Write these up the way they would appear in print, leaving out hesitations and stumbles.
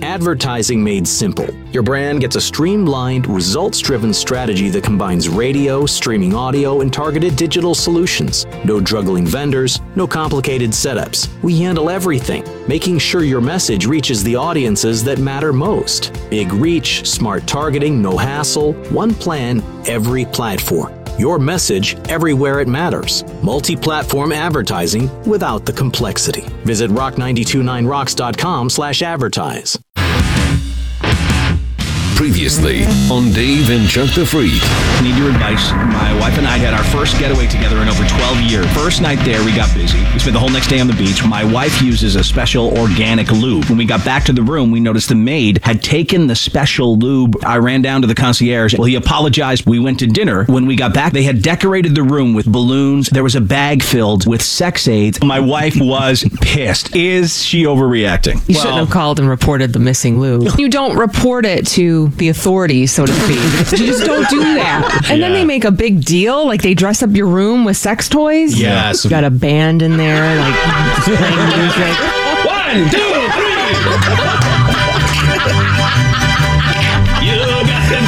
Advertising made simple. Your brand gets a streamlined, results-driven strategy that combines radio, streaming audio, and targeted digital solutions. No juggling vendors, no complicated setups. We handle everything, making sure your message reaches the audiences that matter most. Big reach, smart targeting, no hassle, one plan, every platform. Your message everywhere it matters. Multi-platform advertising without the complexity. Visit rock929rocks.com/advertise. Previously on Dave and Chuck the Freak. Need your advice. My wife and I had our first getaway together in over 12 years. First night there, we got busy. We spent the whole next day on the beach. My wife uses a special organic lube. When we got back to the room, we noticed the maid had taken the special lube. I ran down to the concierge. Well, he apologized. We went to dinner. When we got back, they had decorated the room with balloons. There was a bag filled with sex aids. My wife was pissed. Is she overreacting? You shouldn't have called and reported the missing lube. You don't report it to the authorities, so to speak. You just don't do that. And then they make a big deal, like they dress up your room with sex toys. Yes. You got a band in there, like playing music. 1, 2, 3. You got to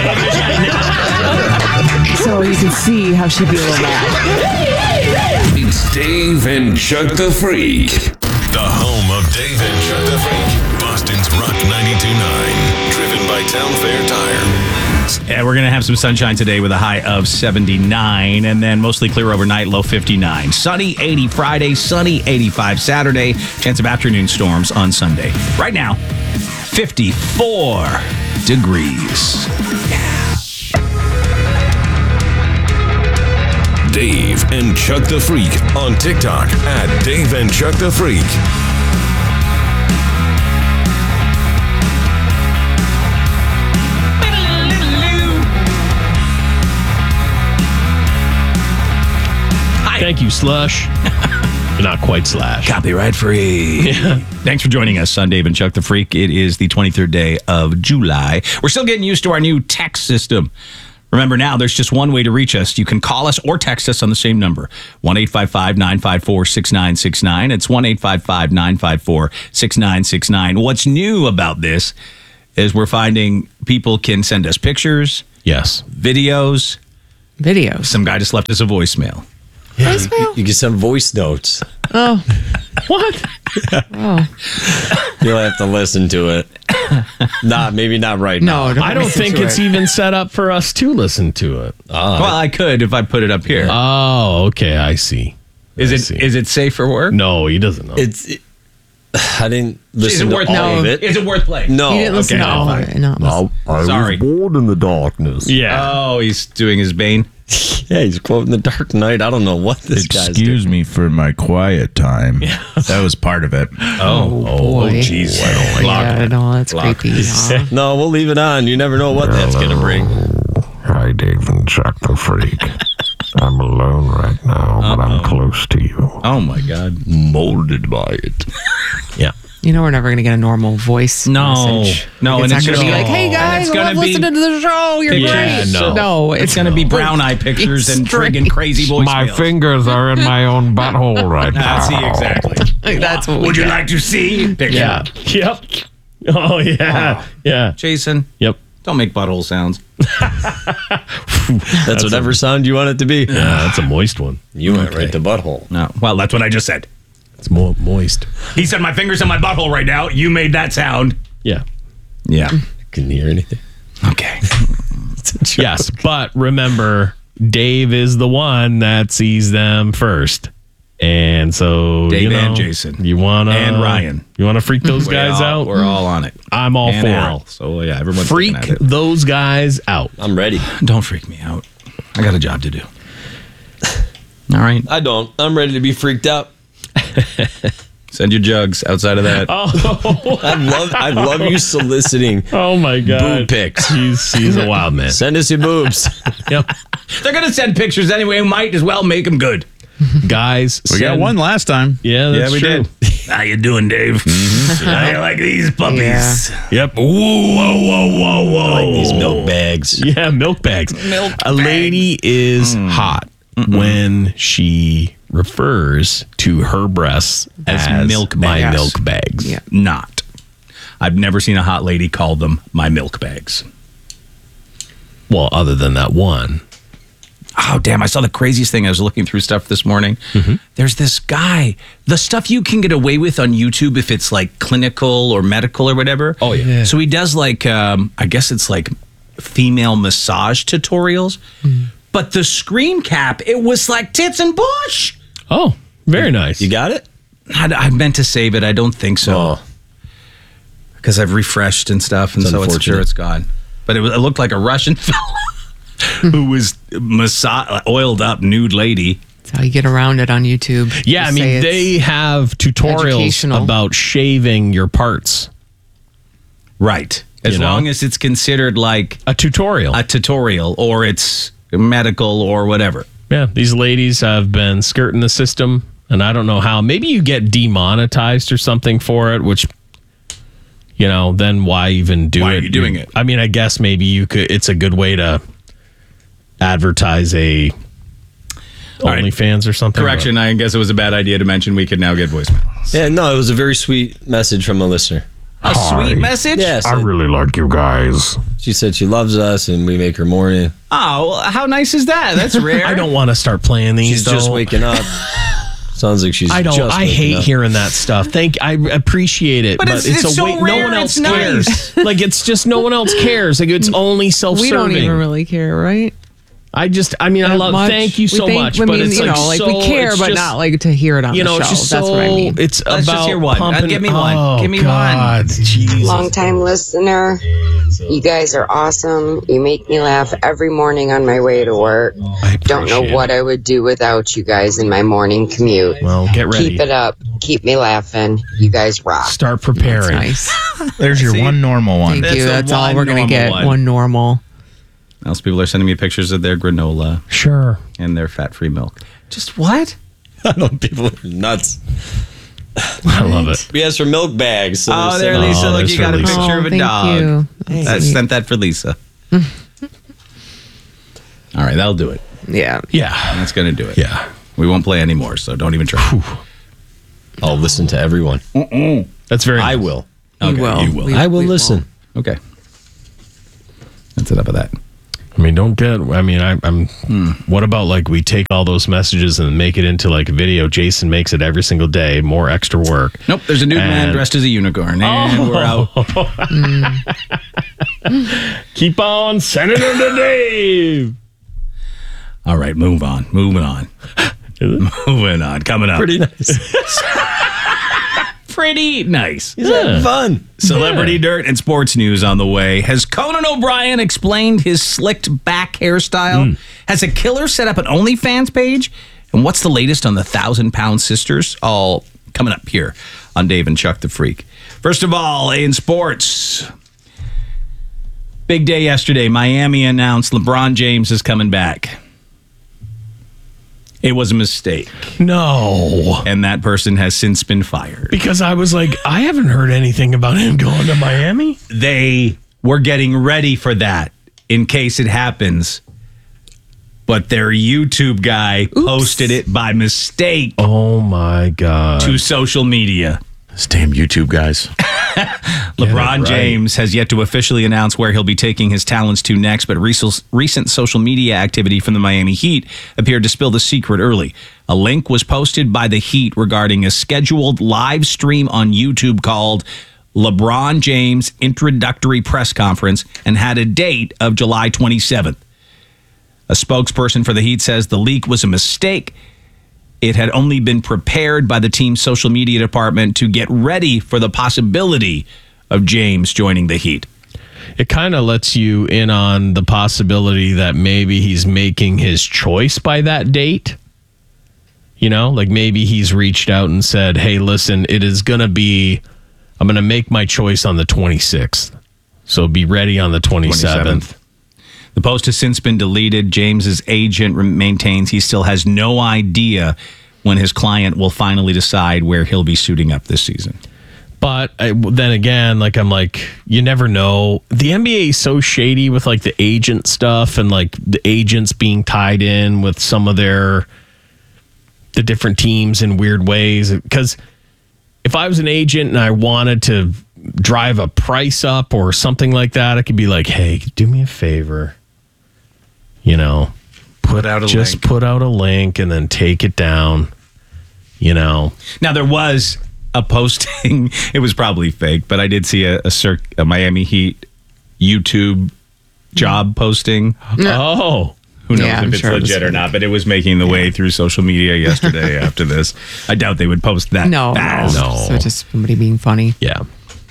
drive. So you can see how she'd be a little mad. It's Dave and Chuck the Freak. The home of Dave and Chuck the Freak. Boston's Rock 92.9. Driven by Town Fair Tire. Yeah, we're going to have some sunshine today with a high of 79 and then mostly clear overnight, low 59. Sunny 80 Friday, sunny 85 Saturday. Chance of afternoon storms on Sunday. Right now, 54 degrees. Dave and Chuck the Freak on TikTok at Dave and Chuck the Freak. Thank you, Slush. Not quite Slash. Copyright free. Yeah. Thanks for joining us on Dave and Chuck the Freak. It is the 23rd day of July. We're still getting used to our new text system. Remember now, there's just one way to reach us. You can call us or text us on the same number, 1-855-954-6969. It's 1-855-954-6969. What's new about this is we're finding people can send us pictures, Yes. videos. Some guy just left us a voicemail. Yeah, you can send voice notes. Oh. What? Oh. You'll have to listen to it. Maybe not right now. No, I don't think it's even set up for us to listen to it. Well, I could if I put it up here. Oh, okay. I see. Is it safe for work? No, he doesn't know. I didn't listen to all of it. Is it worth playing? No. You didn't listen to all of it. No. I Sorry. was born in the darkness. Yeah. Oh, he's doing his Bane. Yeah, he's quoting The Dark Knight. I don't know what this guy's doing. Excuse me for my quiet time. That was part of it. Oh, jeez. Yeah, no, that's creepy. Huh? No, we'll leave it on. You never know what that's going to bring. Hi, Dave and Chuck the Freak. I'm alone right now, but I'm close to you. Oh, my God. Molded by it. Yeah. You know we're never going to get a normal voice message. No, It's and not going to be just- like, hey, guys, it's gonna love listening to the show. You're Yeah, great. no. It's It's going to be brown eye pictures and friggin' crazy voicemails. My fingers are in my own butthole right now. See, exactly. That's what Would you like to see? Picture. Yeah. Yep. Oh, yeah. Yeah. Jason, Yep. don't make butthole sounds. That's whatever sound you want it to be. Yeah, that's a moist one. You went right to butthole. No. Well, that's what I just said. It's more moist. He said my finger's in my butthole right now. You made that sound. Yeah. Yeah. Couldn't hear anything. Okay. Yes, but remember, Dave is the one that sees them first. And so, Dave you know, and Jason. You want to... And Ryan. You want to freak those guys out? We're all on it. I'm all And for Al. it. So, yeah, everyone's Freak looking at it. those guys out. I'm ready. Don't freak me out. I got a job to do. All right. I don't. I'm ready to be freaked out. Send your jugs outside of that. I love you soliciting Oh, my God. boob pics. He's a wild man. Send us your boobs. Yep. They're going to send pictures anyway. Might as well make them good. Guys, We got one last time. Yeah, that's we true. did. How you doing, Dave? How you like these puppies? Yep. Whoa. I like these milk bags. Yeah, milk bags. A lady is hot when she refers to her breasts as milk my bags. milk bags. Yeah. Not. I've never seen a hot lady call them my milk bags. Well, other than that one. Oh, damn. I saw the craziest thing. I was looking through stuff this morning. There's this guy. The stuff you can get away with on YouTube if it's like clinical or medical or whatever. Oh, yeah. So he does like, I guess it's like female massage tutorials. But the screen cap, it was like tits and bush. Oh, very nice. You got it? I meant to save it. I don't think so. Because I've refreshed and stuff. And It's so it's unfortunate. sure it's gone. But it looked like a Russian fella who was oiled up nude lady. That's how you get around it on YouTube. Yeah, I Just say mean, it's they have tutorials educational. about shaving your parts. Right. As long as it's considered like a tutorial. Or it's medical or whatever. Yeah, these ladies have been skirting the system, and I don't know how. Maybe you get demonetized or something for it, which, then why even do it? Why are you doing it? I mean, I guess maybe you could. It's a good way to advertise a OnlyFans or something. Correction, I guess it was a bad idea to mention we could now get voicemails. Yeah, no, it was a very sweet message from a listener. A sweet message? Yes. I really like you guys. She said she loves us and we make her morning. Oh, well, how nice is that? That's rare. I don't want to start playing these. She's just waking up. Sounds like she's I hate hearing that stuff. I appreciate it, But it's a so way no rare, one else it's cares. nice. Like it's just no one else cares. Like it's only self-serving. We don't even really care, right? I That love. much. Thank you so We think- much, I but mean, it's you like know, like so, we care, it's but just, not like to hear it on the show. it's just That's so. what I mean. It's Let's about just hear one. pumping. Give me one. Oh, Give me God. one. Jesus. Long-time listener. You guys are awesome. You make me laugh every morning on my way to work. I Don't know appreciate what it. I would do without you guys in my morning commute. Well, get ready. Keep it up. Keep me laughing. You guys rock. Start preparing. Nice. There's your one normal one. Thank you. That's That's a all one we're going to normal get. one. One normal. Else people are sending me pictures of their granola Sure. and their fat-free milk. Just what? I know people are nuts. I love it. We asked for milk bags. So Oh, they're there, sending- Lisa. Look, there's you got a for Lisa. picture of a thank dog. you. I sent that for Lisa. All right, that'll do it. Yeah. Yeah. That's going to do it. Yeah. We won't play anymore, so don't even try. I'll listen to everyone. That's very. I nice. will. Okay, will. you will. We- I will we listen. Okay. That's enough of that. I mean, don't get. I mean, I'm. What about like we take all those messages and make it into like a video? Jason makes it every single day. More extra work. Nope, there's a nude man And- dressed as a unicorn, and we're out. Keep on sending them to Dave. All right, moving on. Moving on. Coming up. Pretty nice. Pretty nice. He's having fun. Celebrity dirt and sports news on the way. Has Conan O'Brien explained his slicked back hairstyle? Has a killer set up an OnlyFans page? And what's the latest on the 1,000-pound sisters? All coming up here on Dave and Chuck the Freak. First of all, in sports, big day yesterday. Miami announced LeBron James is coming back. It was a mistake, No, and that person has since been fired. because I was like, I haven't heard anything about him going to Miami. They were getting ready for that in case it happens. But their YouTube guy posted it by mistake Oh my God! to social media. These damn YouTube guys. LeBron right. James has yet to officially announce where he'll be taking his talents to next, but recent social media activity from the Miami Heat appeared to spill the secret early. A link was posted by the Heat regarding a scheduled live stream on YouTube called LeBron James Introductory Press Conference and had a date of July 27th. A spokesperson for the Heat says the leak was a mistake. It had only been prepared by the team's social media department to get ready for the possibility of James joining the Heat. It kind of lets you in on the possibility that maybe he's making his choice by that date. You know, like maybe he's reached out and said, hey, listen, I'm going to make my choice on the 26th. So be ready on the 27th. The post has since been deleted. James's agent maintains he still has no idea when his client will finally decide where he'll be suiting up this season. But then again, like I'm like, you never know. The NBA is so shady with like the agent stuff and like the agents being tied in with some of the different teams in weird ways. Because if I was an agent and I wanted to drive a price up or something like that, it could be like, hey, do me a favor. Put out a link and then take it down. Now, there was a posting. It was probably fake, but I did see a Miami Heat YouTube job posting. Oh. Who knows if it's legit or not, but it was making the way through social media yesterday after this. I doubt they would post that fast. No. So just somebody being funny. Yeah.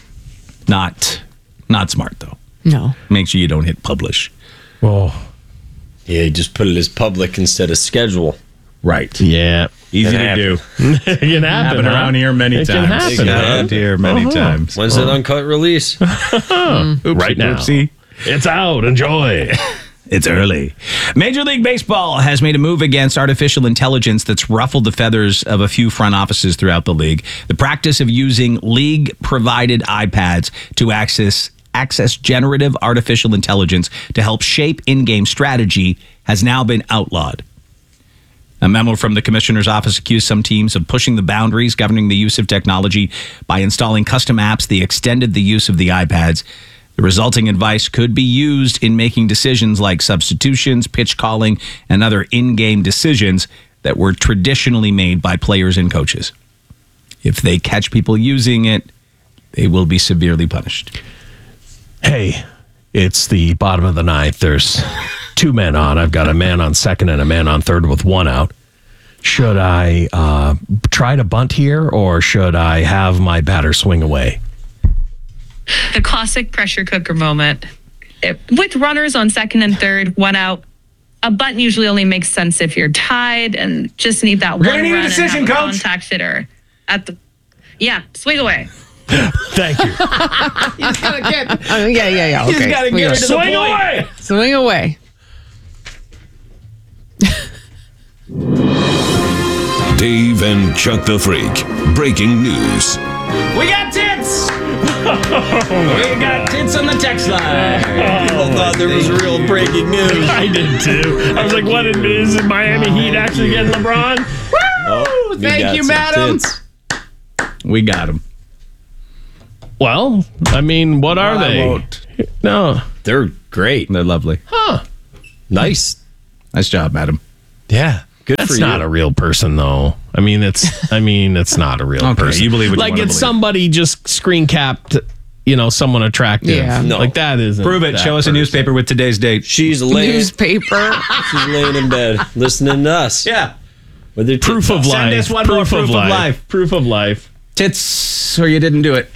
Not smart, though. No. Make sure you don't hit publish. Oh. Yeah, you just put it as public instead of schedule. Right. Yeah. Easy to do. It can happen around here many times. Can happen around here many times. When's that uncut release? Right now. Oopsie. It's out. Enjoy. It's early. Major League Baseball has made a move against artificial intelligence that's ruffled the feathers of a few front offices throughout the league. The practice of using league-provided iPads to access generative artificial intelligence to help shape in-game strategy has now been outlawed. A memo from the commissioner's office accused some teams of pushing the boundaries governing the use of technology by installing custom apps that extended the use of the iPads. The resulting advice could be used in making decisions like substitutions, pitch calling, and other in-game decisions that were traditionally made by players and coaches. If they catch people using it, they will be severely punished. Hey, it's the bottom of the ninth. There's 2 men on. I've got a man on second and a man on third with 1 out. Should I try to bunt here, or should I have my batter swing away? The classic pressure cooker moment. With runners on second and third, 1 out, a bunt usually only makes sense if you're tied and just need that one run need a decision, and have a coach. contact hitter at the. Yeah, swing away. Thank you. You just gotta get. Okay. You just gotta get it to the Swing point. away. Swing away. Dave and Chuck the Freak. Breaking news. We got tits! We got tits on the text line. People thought there was real breaking news. I did too. I was like, what is Miami Heat actually getting LeBron? Oh, Thank you, madam. We got him. Well, I mean, what are they? won't. No. They're great. They're lovely. Huh. Nice. Nice job, madam. Yeah. Good That's for you. not a real person, though. I mean, it's not a real Okay, person. you believe what you like wanna it's believe. somebody just screen capped, someone attractive. Yeah. No. Like that isn't. Prove it. that Show us a person. newspaper with today's date. She's laying Newspaper. in bed listening to us. Yeah. With her tits Proof of up. life. Send us one more proof of life. Proof of life. Tits, or you didn't do it.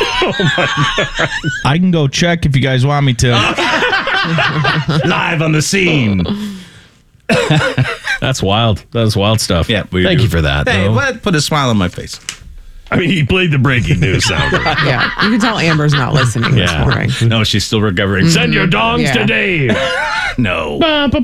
I can go check if you guys want me to. Live on the scene. That's wild. That's wild stuff. Yeah, Thank you for that. Hey, though. what? Put a smile on my face. I mean, he played the breaking news sounder. Yeah, you can tell Amber's not listening this Yeah. morning. No, she's still recovering. Send your dongs Yeah. to Dave. No.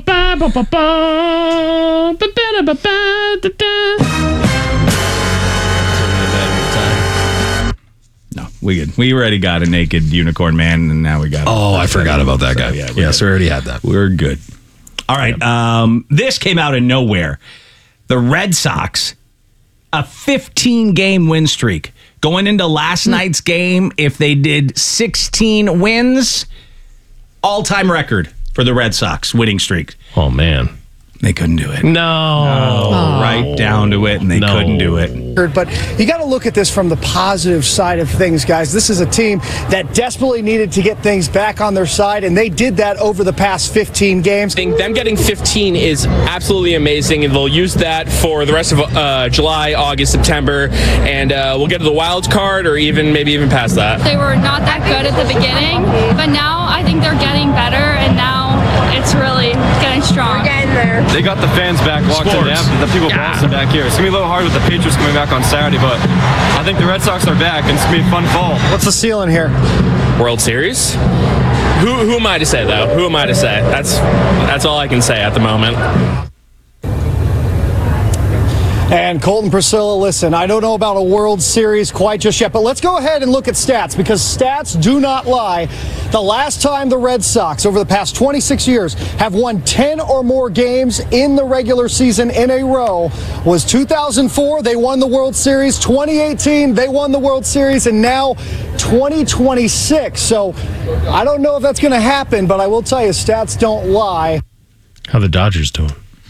No, we good. We already got a naked unicorn man, and now we got. Oh, I forgot about that guy. yeah, Yes, we already had that. We're good. All right. This came out of nowhere. The Red Sox, a 15-game win streak. Going into last night's game, if they did 16 wins, all-time record for the Red Sox winning streak. Oh, man. They couldn't do it. No. Right down to it, and they couldn't do it. But you got to look at this from the positive side of things, guys. This is a team that desperately needed to get things back on their side, and they did that over the past 15 games. I think them getting 15 is absolutely amazing, and they'll use that for the rest of July, August, September, and we'll get to the wild card or maybe even past that. They were not that good at the beginning, but now I think they're getting better, and now it's really getting strong. We're getting there. They got the fans back locked in. They have the people bouncing back here. It's going to be a little hard with the Patriots coming back on Saturday, but I think the Red Sox are back, and it's going to be a fun fall. What's the ceiling here? World Series? Who am I to say, though? Who am I to say? That's all I can say at the moment. And Colton, Priscilla, listen, I don't know about a World Series quite just yet, but let's go ahead and look at stats because stats do not lie. The last time the Red Sox over the past 26 years have won 10 or more games in the regular season in a row was 2004. They won the World Series. 2018, they won the World Series. And now 2026. So I don't know if that's going to happen, but I will tell you, stats don't lie. How the Dodgers doing?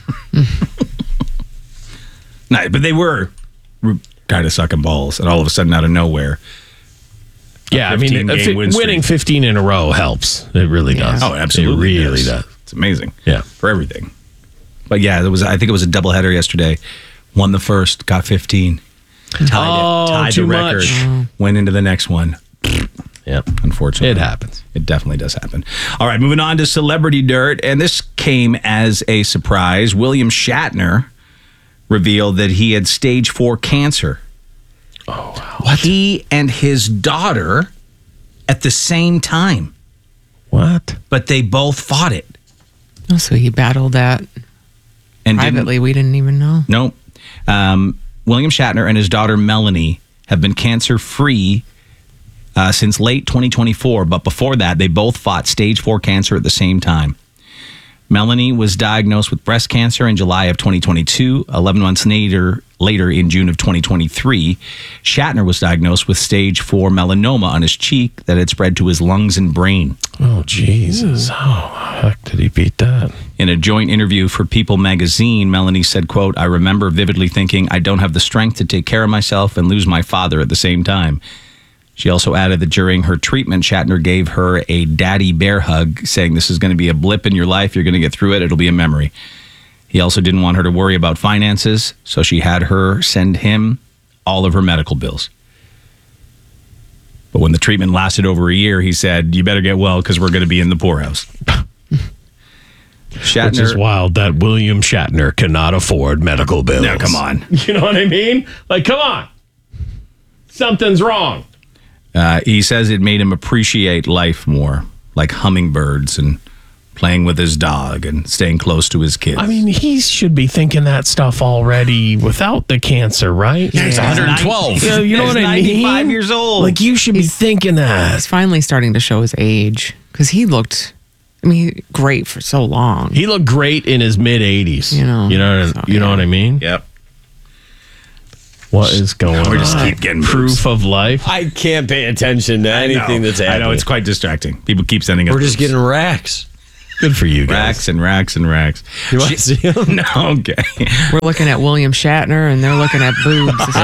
Nice, but they were kind of sucking balls, and all of a sudden, out of nowhere, yeah, I mean, winning 15 in a row helps. It really does. Oh, absolutely, it really does. It's amazing. Yeah, for everything. But yeah, I think it was a doubleheader yesterday. Won the first, got 15, tied the record, went into the next one. Yeah, unfortunately, it happens. It definitely does happen. All right, moving on to celebrity dirt, and this came as a surprise. William Shatner revealed that he had stage 4 cancer. Oh, wow. What? He and his daughter at the same time. What? But they both fought it. Oh, so he battled that and privately. We didn't even know. Nope. William Shatner and his daughter Melanie have been cancer-free since late 2024. But before that, they both fought stage 4 cancer at the same time. Melanie was diagnosed with breast cancer in July of 2022. 11 months later in June of 2023, Shatner was diagnosed with stage 4 melanoma on his cheek that had spread to his lungs and brain. Oh, Jesus. How the heck did he beat that? In a joint interview for People magazine, Melanie said, quote, "I remember vividly thinking, I don't have the strength to take care of myself and lose my father at the same time." She also added that during her treatment, Shatner gave her a daddy bear hug, saying, "This is going to be a blip in your life. You're going to get through it. It'll be a memory." He also didn't want her to worry about finances, so she had her send him all of her medical bills. But when the treatment lasted over a year, he said, "You better get well because we're going to be in the poorhouse." Shatner, which is wild that William Shatner cannot afford medical bills. No, come on. You know what I mean? Like, come on. Something's wrong. He says it made him appreciate life more, like hummingbirds and playing with his dog and staying close to his kids. I mean, he should be thinking that stuff already without the cancer, right? Yeah, he's 112. You know what I mean? 95 years old. Like, you should be thinking that. He's finally starting to show his age because he looked, great for so long. He looked great in his mid-80s. You know what I mean? Yep. What is going on? We just keep getting proof of life. I can't pay attention to anything that's happening. I know, it's quite distracting. People keep sending us. We're just getting racks. Good for you guys. Racks and racks and racks. You want to see them? No, okay. We're looking at William Shatner, and they're looking at boobs. What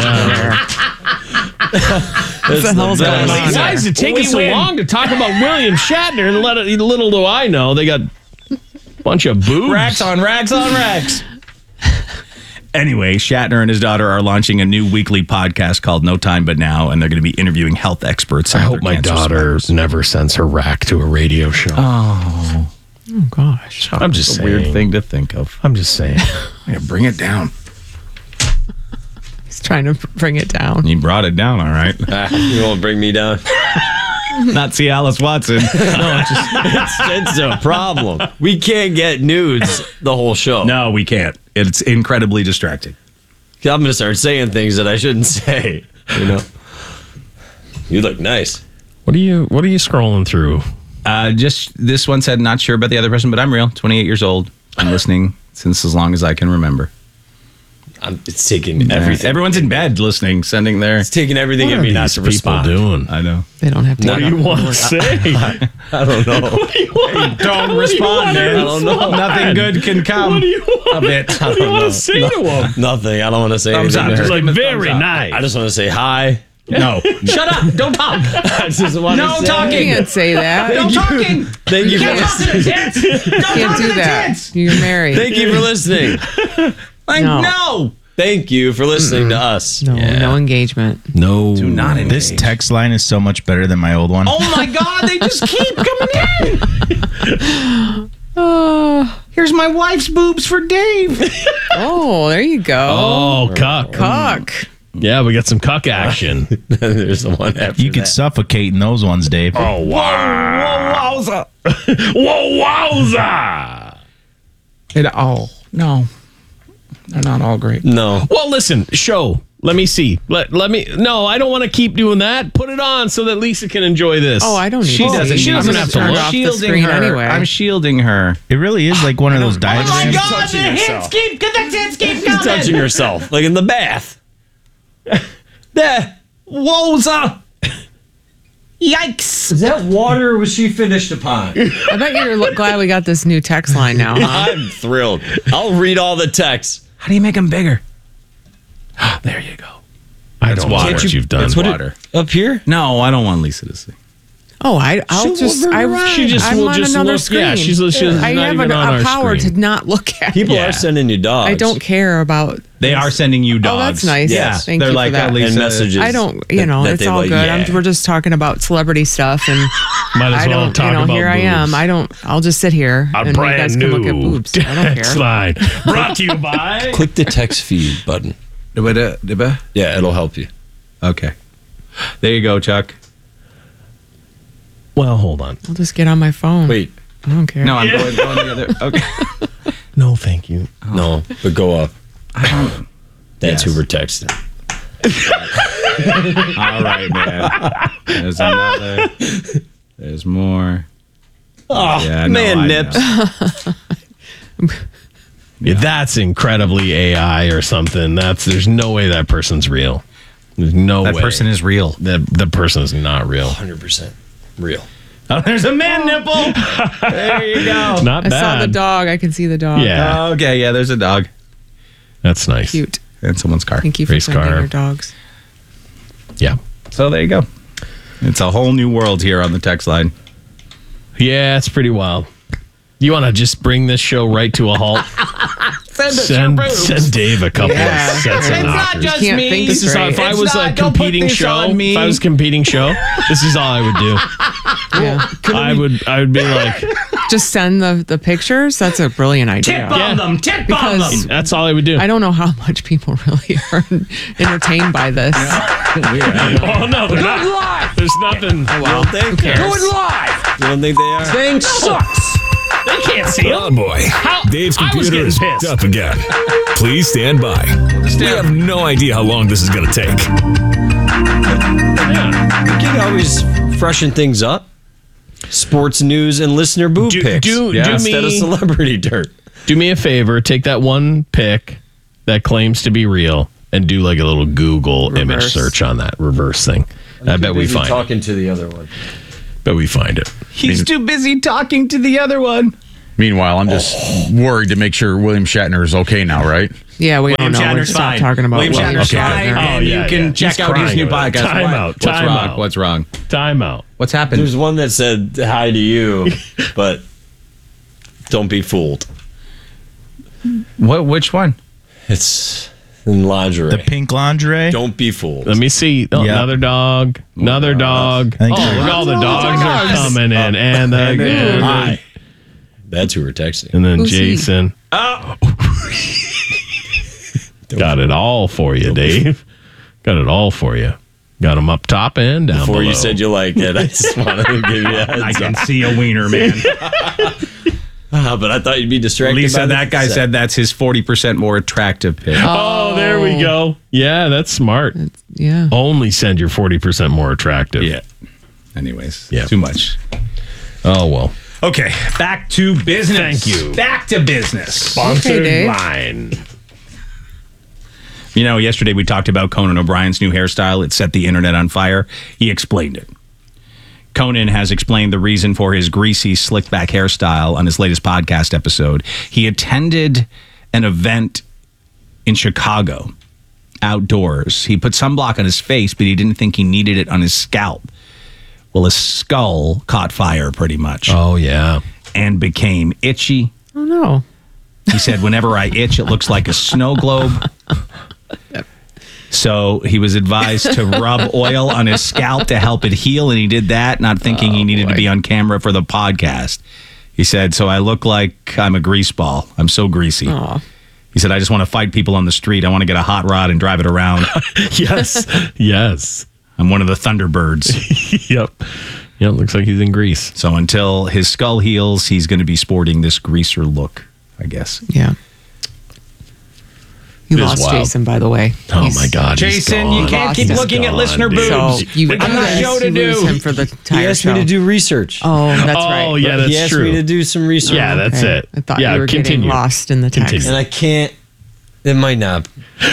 the hell's going on? Why is it taking so long to talk about William Shatner? And little do I know, they got a bunch of boobs. Racks on racks on racks. Anyway, Shatner and his daughter are launching a new weekly podcast called No Time But Now, and they're going to be interviewing health experts. I hope my daughter never sends her rack to a radio show. Oh gosh. I'm just saying. A weird thing to think of. I'm just saying. Yeah, bring it down. He's trying to bring it down. You brought it down, all right. You won't bring me down. Not see Alice Watson. No, it's a problem. We can't get nudes the whole show. No, we can't. It's incredibly distracting. I'm going to start saying things that I shouldn't say. You look nice. What are you scrolling through? Just this one said, not sure about the other person, but I'm real. 28 years old. I'm listening since as long as I can remember. It's taking everything. Everyone's in bed listening, sending their. It's taking everything in me not to respond. Doing? I know. They don't have to. What do you want to say? I don't know. What do you want? Don't respond, man. I don't know. Nothing good can come of it. What do you want to say to him? Nothing. I don't want to say anything. Just like very nice. I just want to say hi. No. Shut up. Don't talk. I just want to say. talking. You can't say that. No talking. Thank you for listening. You can't do that. You're married. Thank you for listening. No. Thank you for listening to us. No engagement. No. Do not engage. This text line is so much better than my old one. Oh my God, they just keep coming in. Here's my wife's boobs for Dave. Oh, there you go. Oh, cuck. Cuck. Yeah, we got some cuck action. There's the one after You could suffocate in those ones, Dave. Oh, wow. Whoa, wowza. Whoa, wowza. No. They're not all great. No. Well, listen, show. Let me see. Let me. No, I don't want to keep doing that. Put it on so that Lisa can enjoy this. Oh, I don't need She to doesn't. see. She I'm doesn't gonna have to turn look. off the Shielding screen her. anyway. I'm shielding her. It really is like one of those diagrams. Keep touching herself, like in the bath. There. Woza. Yikes! Is that water or was she finished upon? I bet you're glad we got this new text line now, huh? I'm thrilled. I'll read all the texts. How do you make them bigger? There you go. I don't water. know what you've done. That's what water. Up here? No, I don't want Lisa to see. Oh, I'll just. She just I'm will on just another look. screen. Yeah, she's I not have even on a our power screen. to not look at. People Yeah. are sending you dogs. I don't care about. They are sending you dogs. Oh, that's nice. Yeah, Thank they're you like for that. Lisa. And messages. I don't. that It's they all like, good. yeah. We're just talking about celebrity stuff, and Might as I well don't. talk about Here I am. boobs. I'll just sit here, A and you brand guys can look at new boobs. I don't text care. line brought to you by. Click the text feed button. Yeah, it'll help you. Okay. There you go, Chuck. Well, hold on. I'll just get on my phone. Wait. I don't care. No, I'm going the other. Okay. No, thank you. No, but go up. That's Yes. who we're texting. All right, man. There's another. There's more. Oh, Yeah, no, man, I nips. Yeah, that's incredibly AI or something. There's no way that person's real. There's no way That person is real. The person is not real. 100% real. Oh, there's a man nipple. There you go. Not I bad. saw the dog. I can see the dog. Yeah. Okay, yeah, there's a dog. That's nice. Cute. In someone's car. Thank you for Race sending car. your dogs. Yeah. So there you go. It's a whole new world here on the text line. Yeah, it's pretty wild. You want to just bring this show right to a halt? Send Dave a couple Yeah. of sets of It's not knockers. just Can't me. think This is straight. if I It's was not- a don't put competing this show. on me. If I was a competing show, this is all I would do. Yeah. I would be like, Just send the pictures. That's a brilliant idea. Tick bomb them. Tick bomb Because them. that's all I would do. I don't know how much people really are entertained by this. Oh no, they're not. There's nothing. Oh, well, who cares? You don't think they are? Thing sucks. They can't see Oh them. boy. Dave's I was computer is getting pissed. up again. Please stand by. We have no idea how long this is going to take. You can always freshen things up. Sports news and listener boob picks. do instead of me- celebrity dirt. Do me a favor. Take that one pic that claims to be real and do like a little Google image Reverse. search on that reverse thing. I bet we find it. talking to the other one. Bet we find it. He's too busy talking to the other one. Meanwhile, I'm just worried to make sure William Shatner is okay now, right? Yeah, we William don't know. We Shatner's stop fine. talking about William Shatner's fine. Shatner. And you can check He's out his crying new over it. podcast. Time What? out. What's Time wrong? out. What's wrong? Time out. What's happened? There's one that said hi to you, but don't be fooled. What? Which one? It's in lingerie. The pink lingerie. Don't be fooled. Let me see. Oh, Yeah. Another dog. Another dog. I think Oh, so. look, all the dogs are coming in. And then, Hi. That's who we're texting. and then Who's he? Jason. Oh. Got it all for you, Dave. Got it all for you. Got them up top and down Before below. you said you liked it, I just wanted to give you a heads I can up. see a wiener, man. But I thought you'd be distracted. by Lisa, the that guy set. said that's his 40% more attractive pic. Oh, there we go. Yeah, that's smart. Yeah. Only send your 40% more attractive. Yeah. Anyways, Yeah. too much. Oh, well. Okay, back to business. Thank you. Back to business. Sponsored Dave. line. You know, yesterday we talked about Conan O'Brien's new hairstyle. It set the internet on fire. He explained it. Conan has explained the reason for his greasy, slick back hairstyle on his latest podcast episode. He attended an event in Chicago, outdoors. He put sunblock on his face, but he didn't think he needed it on his scalp. Well, his skull caught fire pretty much Oh, yeah. and became itchy. Oh no. He said, whenever I itch, it looks like a snow globe. So he was advised to rub oil on his scalp to help it heal, and he did that, not thinking he needed to be on camera for the podcast. He said, so I look like I'm a grease ball. I'm so greasy. Aw. He said, I just want to fight people on the street. I want to get a hot rod and drive it around. Yes. Yes. I'm one of the Thunderbirds. Yep. Yep. Looks like he's in Greece. So until his skull heals, he's going to be sporting this greaser look, I guess. Yeah. You lost Jason, by the way. Oh my God, Jason, you can't keep looking at listener boobs. So you we got a show to do. him for the He entire asked show. me to do research. Oh, that's right. Oh, yeah, that's he asked true. me to do some research. Yeah, that's it. I thought yeah, you were getting lost in the text. And I can't. It might not.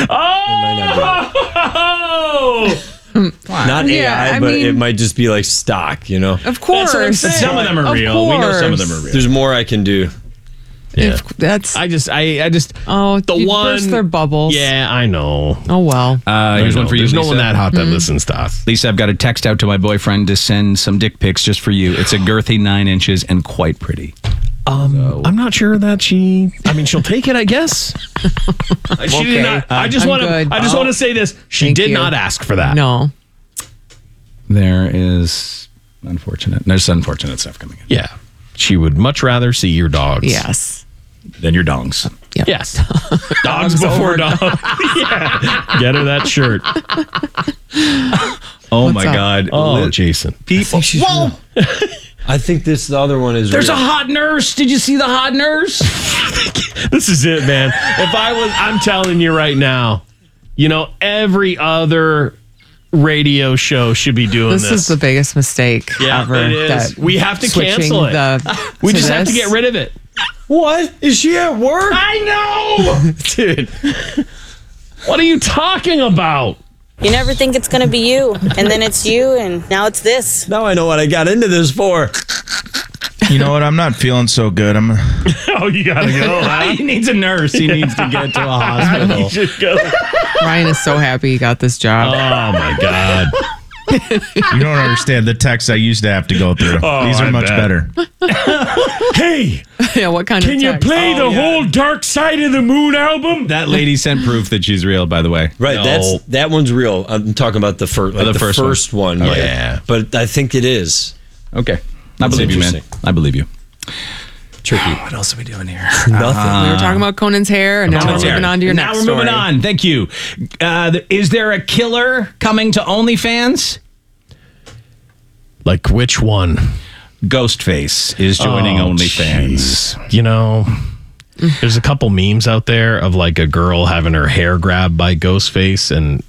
Not AI, but it might just be like stock, you know? Of course. Some of them are real. We know some of them are real. There's more I can do. Yeah. I just the one burst their bubbles. Yeah, I know. Oh well. Here's one for you. There's no Lisa. one that hot that listens to us. Lisa, I've got a text out to my boyfriend to send some dick pics just for you. It's a girthy 9 inches and quite pretty. I'm not sure that she'll take it, I guess. She did not. I just want to say this. She did not ask for that. No. There's unfortunate stuff coming in. Yeah. She would much rather see your dogs. Yes. Than your dongs. Yep. Yes. Dogs before dogs. Yeah. Get her that shirt. Oh What's my up? God. Oh, Jason. People. Whoa! I think the other one is There's real. a hot nurse. Did you see the hot nurse? This is it, man. I'm telling you right now, every other radio show should be doing this. This is the biggest mistake ever. It is. that We have to switching cancel it. We to just have to this. get rid of it. What? Is she at work? I know! Dude. What are you talking about? You never think it's going to be you, and then it's you, and now it's this. Now I know what I got into this for. You know what? I'm not feeling so good. Oh, you gotta go, huh? He needs a nurse. He needs to get to a hospital. You should go. Ryan is so happy he got this job. Oh, my God. You don't understand the texts I used to have to go through. Oh, These are I much bet. better. Hey, Yeah, what kind of can you text? play the whole Dark Side of the Moon album? That lady sent proof that she's real, by the way. Right, No. that one's real. I'm talking about the first, the first one. Oh, yeah. But I think it is. Okay. I believe you, man. interesting. I believe you. Tricky. What else are we doing here? Nothing. We were talking about Conan's hair, and now we're moving on to your now next we're story. moving on. Thank you. Is there a killer coming to OnlyFans? Like which one? Ghostface is joining OnlyFans. Jeez. There's a couple memes out there of like a girl having her hair grabbed by Ghostface, and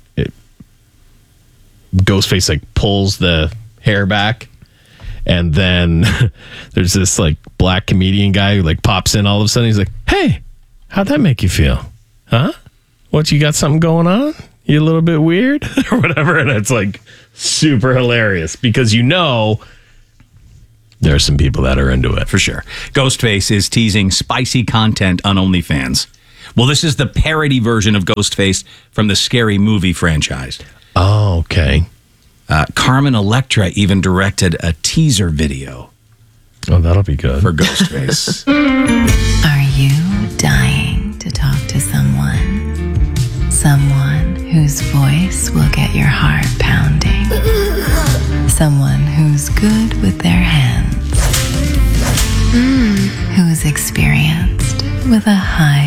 Ghostface like pulls the hair back, and then there's this like black comedian guy who like pops in all of a sudden. He's like, "Hey, how'd that make you feel? Huh? What, you got something going on? You a little bit weird or whatever?" And it's like super hilarious because there are some people that are into it. For sure. Ghostface is teasing spicy content on OnlyFans. Well, this is the parody version of Ghostface from the Scary Movie franchise. Oh, okay. Carmen Electra even directed a teaser video. Oh, that'll be good. For Ghostface. Are you dying to talk to someone? Someone whose voice will get your heart pounding. Someone who's good with their hands. Who's experienced with a high